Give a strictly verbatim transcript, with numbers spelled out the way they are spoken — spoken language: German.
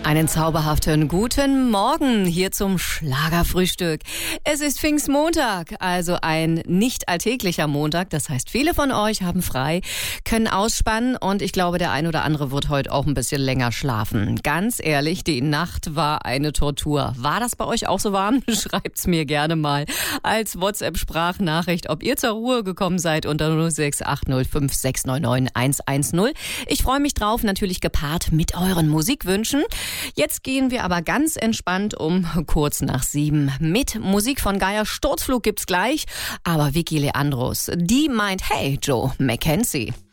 Einen zauberhaften guten Morgen hier zum Schlagerfrühstück. Es ist Pfingstmontag, also ein nicht alltäglicher Montag. Das heißt, viele von euch haben frei, können ausspannen und ich glaube, der ein oder andere wird heute auch ein bisschen länger schlafen. Ganz ehrlich, die Nacht war eine Tortur. War das bei euch auch so warm? Schreibt's mir gerne mal als WhatsApp-Sprachnachricht, ob ihr zur Ruhe gekommen seid unter null sechs acht null fünf sechs neun neun eins eins null. Ich freue mich drauf, natürlich gepaart mit euren Musikwünschen. Jetzt gehen wir aber ganz entspannt um kurz nach sieben. Mit Musik von Geier Sturzflug gibt's gleich. Aber Vicky Leandros, die meint, hey Joe Mackenzie.